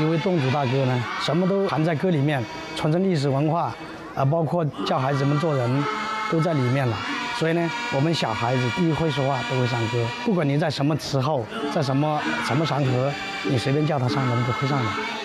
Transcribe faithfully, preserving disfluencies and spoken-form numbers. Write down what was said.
因为侗族大歌呢，什么都含在歌里面，传承历史文化，啊，包括教孩子们做人，都在里面了。所以呢，我们小孩子一会说话都会唱歌，不管你在什么时候，在什么什么场合，你随便叫他唱，他们都会唱的。